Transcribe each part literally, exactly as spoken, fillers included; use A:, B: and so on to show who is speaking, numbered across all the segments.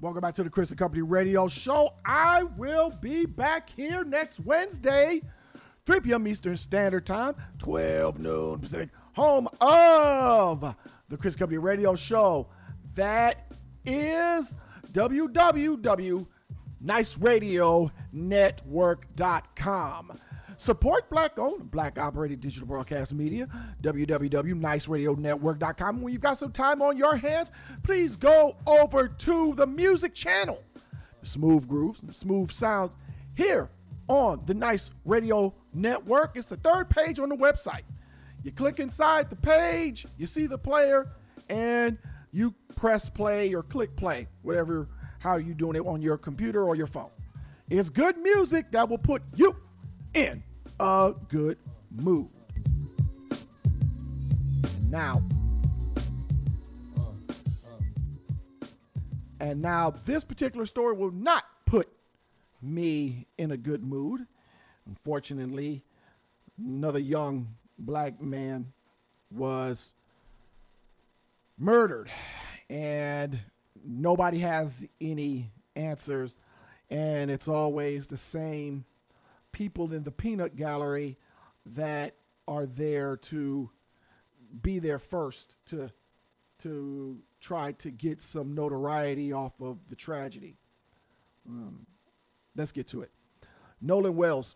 A: Welcome back to the Chris and Company Radio Show. I will be back here next Wednesday, three p.m. Eastern Standard Time, twelve noon Pacific, home of the Chris and Company Radio Show. That is w w w dot nice radio network dot com. Support black-owned, black-operated digital broadcast media, w w w dot nice radio network dot com. When you've got some time on your hands, please go over to the music channel. The smooth grooves and smooth sounds here on the Nice Radio Network. It's the third page on the website. You click inside the page, you see the player, and you press play or click play, whatever, how you're doing it on your computer or your phone. It's good music that will put you in a good mood. Now, and now this particular story will not put me in a good mood. Unfortunately, another young black man was murdered, and nobody has any answers, and it's always the same people in the peanut gallery that are there to be there first to to try to get some notoriety off of the tragedy. Um, let's get to it. Nolan Wells.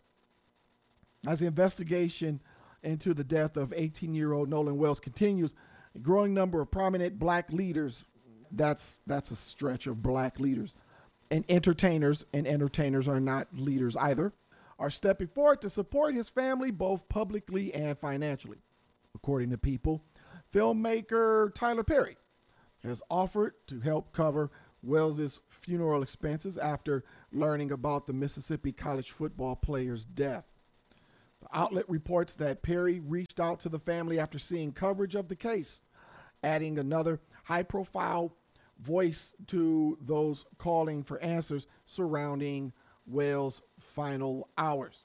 A: As the investigation into the death of eighteen-year-old Nolan Wells continues, a growing number of prominent black leaders, that's that's a stretch of black leaders, and entertainers, and entertainers are not leaders either, are stepping forward to support his family both publicly and financially. According to People, filmmaker Tyler Perry has offered to help cover Wells's funeral expenses after learning about the Mississippi college football player's death. The outlet reports that Perry reached out to the family after seeing coverage of the case, adding another high-profile voice to those calling for answers surrounding Wells' final hours.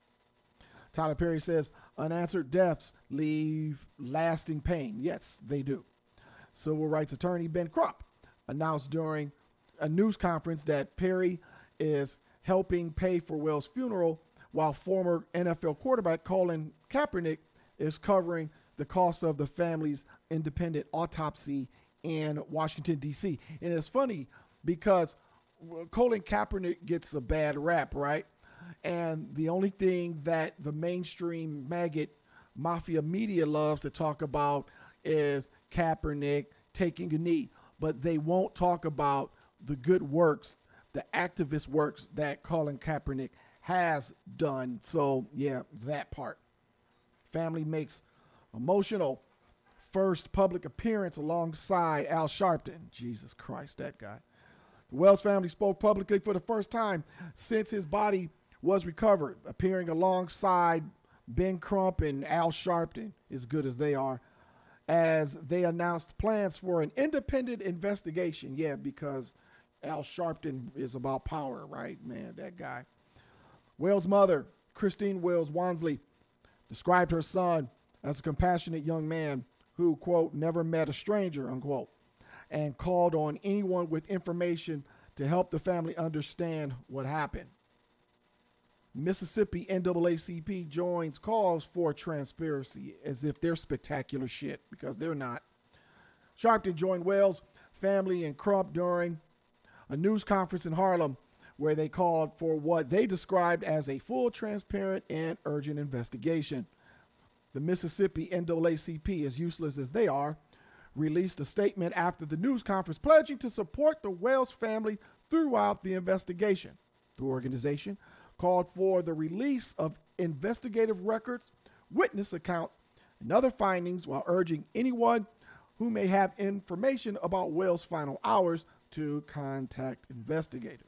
A: Tyler Perry says unanswered deaths leave lasting pain. Yes, they do. Civil rights attorney Ben Crump announced during a news conference that Perry is helping pay for Wells' funeral, while former N F L quarterback Colin Kaepernick is covering the cost of the family's independent autopsy in Washington, D C. And it's funny because Colin Kaepernick gets a bad rap, right? And the only thing that the mainstream maggot mafia media loves to talk about is Kaepernick taking a knee. But they won't talk about the good works, the activist works that Colin Kaepernick has done. So, yeah, that part. Family makes emotional first public appearance alongside Al Sharpton. Jesus Christ, that guy. The Wells family spoke publicly for the first time since his body was recovered, appearing alongside Ben Crump and Al Sharpton, as good as they are, as they announced plans for an independent investigation. Yeah, because Al Sharpton is about power, right? Man, that guy. Wells' mother, Christine Wells Wansley, described her son as a compassionate young man who, quote, never met a stranger, unquote, and called on anyone with information to help the family understand what happened. Mississippi N double A C P joins calls for transparency as if they're spectacular shit, because they're not. Sharpton joined Wells' family and Crump during a news conference in Harlem where they called for what they described as a full, transparent, and urgent investigation. The Mississippi N double A C P, as useless as they are, released a statement after the news conference pledging to support the Wells family throughout the investigation. The organization called for the release of investigative records, witness accounts, and other findings, while urging anyone who may have information about Wells' final hours to contact investigators.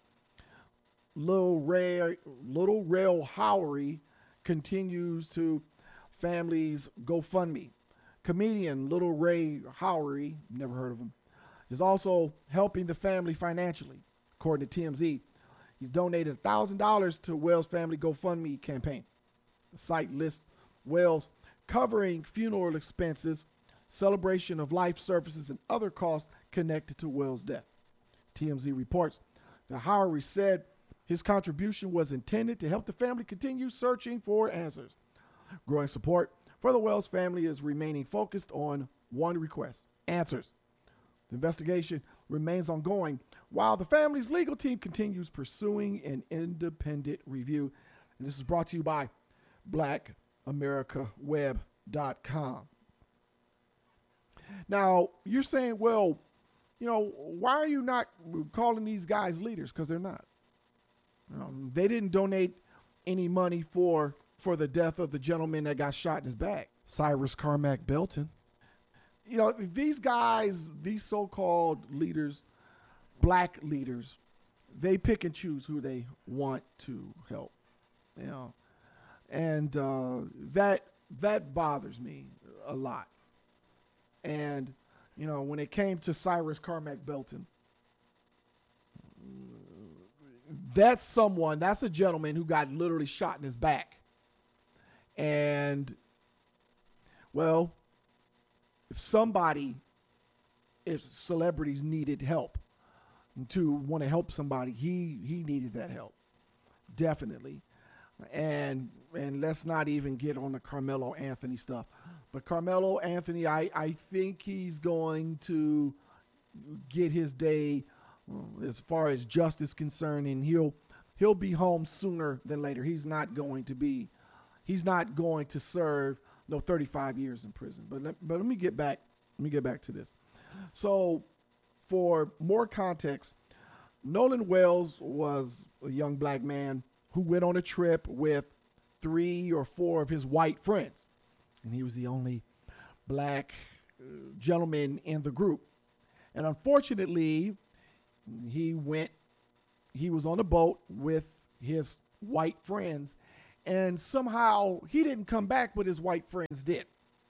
A: Little Ray, Little Rail Howery continues to family's GoFundMe. Comedian Little Ray Howery, never heard of him, is also helping the family financially. According to T M Z, he's donated one thousand dollars to Wells' family GoFundMe campaign. The site lists Wells covering funeral expenses, celebration of life services, and other costs connected to Wells' death. T M Z reports that Howery said his contribution was intended to help the family continue searching for answers. Growing support for the Wells family is remaining focused on one request: answers. The investigation remains ongoing while the family's legal team continues pursuing an independent review. And this is brought to you by black america web dot com. Now, you're saying, well, you know, why are you not calling these guys leaders? Because they're not. Um, they didn't donate any money for for the death of the gentleman that got shot in his back, Cyrus Carmack Belton. You know, these guys, these so-called leaders, black leaders, they pick and choose who they want to help. You know, and uh, that that bothers me a lot. And you know, when it came to Cyrus Carmack Belton, that's someone, that's a gentleman who got literally shot in his back. And, well, if somebody, if celebrities needed help to want to help somebody, he he needed that help. Definitely. And and let's not even get on the Carmelo Anthony stuff. But Carmelo Anthony, I, I think he's going to get his day as far as justice concerned, and he'll he'll be home sooner than later. He's not going to be, he's not going to serve no thirty-five years in prison. But let, but let me get back, let me get back to this. So, for more context, Nolan Wells was a young black man who went on a trip with three or four of his white friends, and he was the only black uh, gentleman in the group. And unfortunately, he went, he was on a boat with his white friends, and somehow he didn't come back, but his white friends did.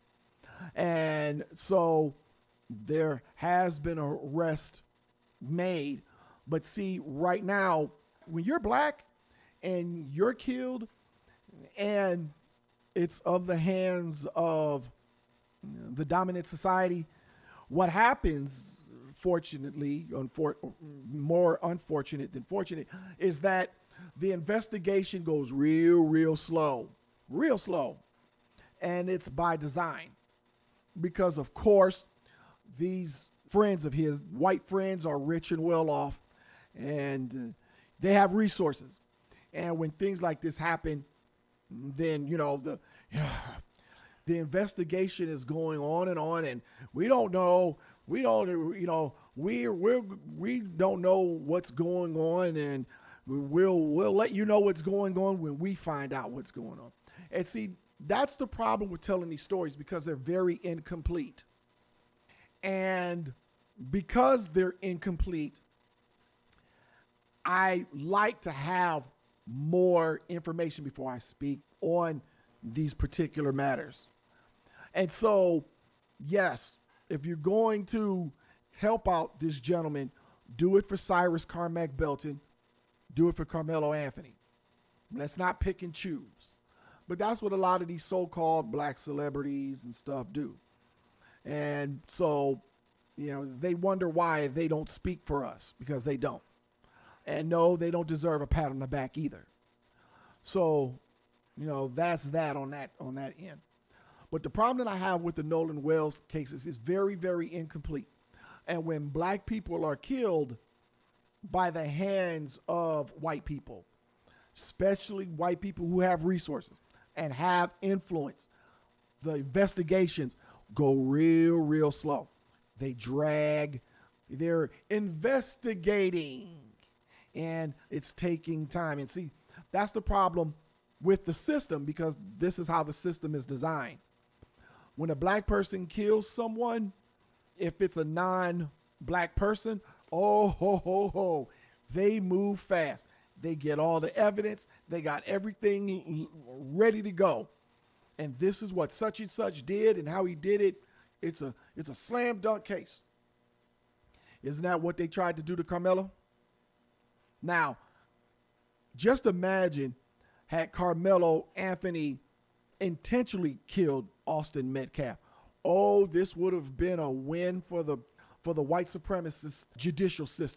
A: And so there has been an arrest made. But see, right now, when you're black and you're killed and it's of the hands of the dominant society, what happens, fortunately, unfor- more unfortunate than fortunate, is that the investigation goes real, real slow, real slow. And it's by design because, of course, these friends of his, white friends, are rich and well off, and uh, they have resources. And when things like this happen, then, you know, the you know, the investigation is going on and on, and we don't know, we don't, you know, we we we don't know what's going on, and we'll we'll let you know what's going on when we find out what's going on. And see, that's the problem with telling these stories, because they're very incomplete. And because they're incomplete, I like to have more information before I speak on these particular matters. And so, yes, if you're going to help out this gentleman, do it for Cyrus Carmack Belton, do it for Carmelo Anthony. Let's not pick and choose. But that's what a lot of these so-called black celebrities and stuff do. And so, you know, they wonder why they don't speak for us, because they don't. And no, they don't deserve a pat on the back either. So, you know, that's that on that on that end. But the problem that I have with the Nolan Wells cases is very, very incomplete. And when black people are killed by the hands of white people, especially white people who have resources and have influence, the investigations go real, real slow. They drag. They're investigating, and it's taking time. And see, that's the problem with the system, because this is how the system is designed. When a black person kills someone, if it's a non-black person, oh, ho, ho, ho, they move fast. They get all the evidence. They got everything ready to go. And this is what such and such did and how he did it. It's a it's a slam dunk case. Isn't that what they tried to do to Carmelo? Now, just imagine had Carmelo Anthony intentionally killed Austin Metcalf. Oh, this would have been a win for the for the white supremacist judicial system.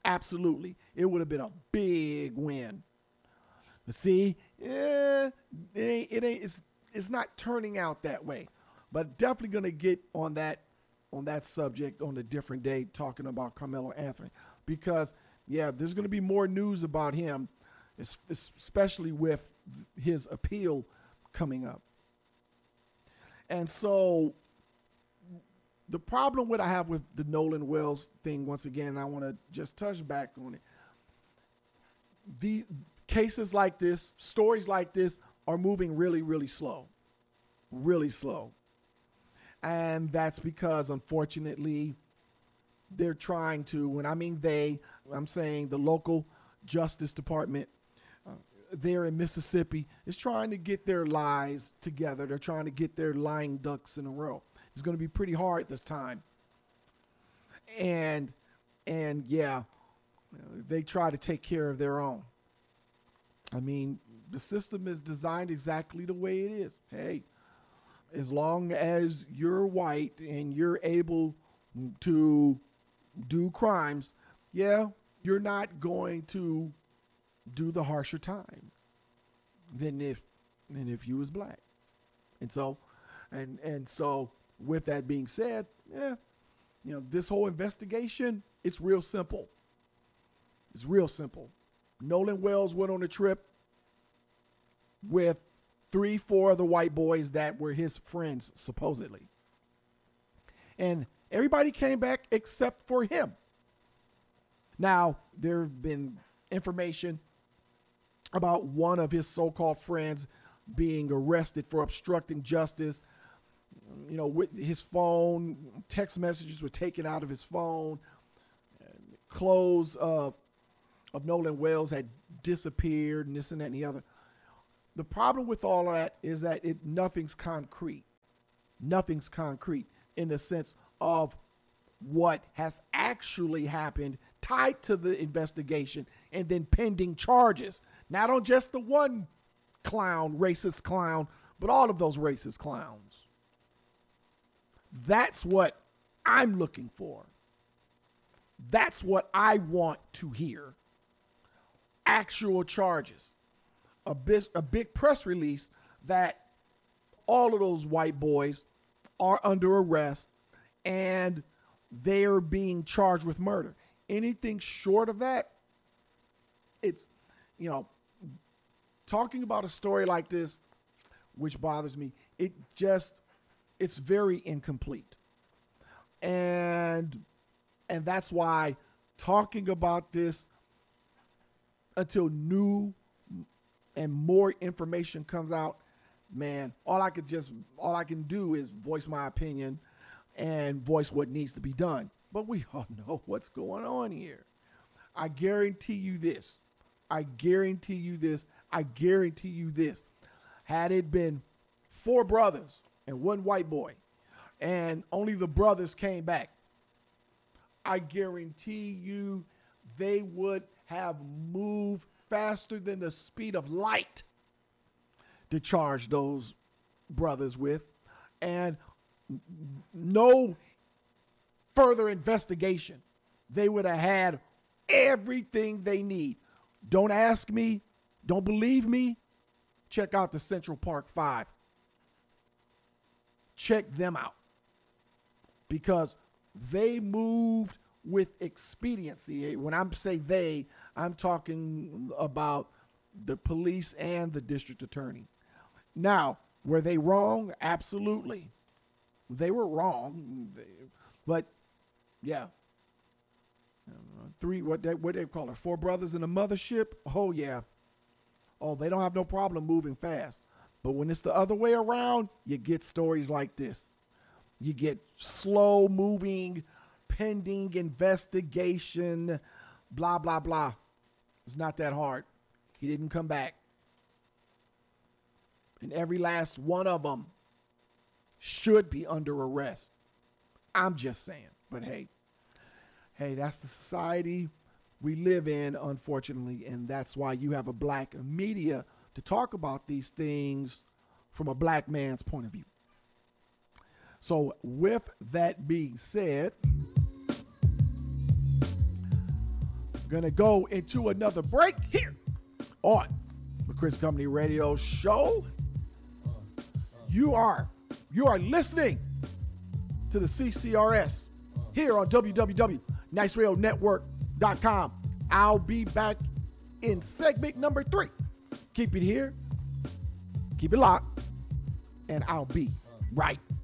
A: Absolutely. It would have been a big win. But see, yeah, it ain't, it ain't, it's, it's not turning out that way. But definitely going to get on that on that subject on a different day, talking about Carmelo Anthony. Because, yeah, there's going to be more news about him, especially with his appeal coming up. And so the problem what I have with the Nolan Wells thing, once again, I want to just touch back on it. The cases like this, stories like this are moving really, really slow, really slow. And that's because, unfortunately, they're trying to, when I mean they, I'm saying the local justice department uh, there in Mississippi is trying to get their lies together. They're trying to get their lying ducks in a row. It's going to be pretty hard this time. And, and yeah, they try to take care of their own. I mean, the system is designed exactly the way it is. Hey, as long as you're white and you're able to do crimes, yeah, you're not going to do the harsher time than if than if you was black. And so, and and so, with that being said, yeah, you know, this whole investigation, it's real simple. It's real simple. Nolan Wells went on a trip with three, four of the white boys that were his friends, supposedly. And everybody came back except for him. Now, there have been information about one of his so-called friends being arrested for obstructing justice. You know, with his phone, text messages were taken out of his phone. Clothes of, of Nolan Wells had disappeared, and this and that and the other. The problem with all that is that it nothing's concrete. Nothing's concrete in the sense of what has actually happened tied to the investigation and then pending charges. Not on just the one clown, racist clown, but all of those racist clowns. That's what I'm looking for. That's what I want to hear. Actual charges. A big, a big press release that all of those white boys are under arrest and they're being charged with murder. Anything short of that, it's, you know, talking about a story like this, which bothers me, it just, it's very incomplete. And, and that's why talking about this until new and more information comes out, man, all I could just, all I can do is voice my opinion and voice what needs to be done. But we all know what's going on here. I guarantee you this. I guarantee you this. I guarantee you this. Had it been four brothers and one white boy, and only the brothers came back, I guarantee you they would have moved faster than the speed of light to charge those brothers with, and no further investigation. They would have had everything they need. Don't ask me. Don't believe me. Check out the Central Park Five. Check them out. Because they moved with expediency. When I say they, I'm talking about the police and the district attorney. Now, were they wrong? Absolutely. They were wrong. But, yeah. Three, what they, what they call it, four brothers in a mothership? Oh, yeah. Oh, they don't have no problem moving fast. But when it's the other way around, you get stories like this. You get slow moving, pending investigation, blah, blah, blah. It's not that hard. He didn't come back. And every last one of them should be under arrest. I'm just saying. But hey, hey, that's the society we live in, unfortunately. And that's why you have a black media to talk about these things from a black man's point of view. So with that being said, Gonna go into another break here on the Chris Company Radio Show. You are, you are listening to the C C R S here on w w w dot nice radio network dot com. I'll be back in segment number three. Keep it here, keep it locked, and I'll be right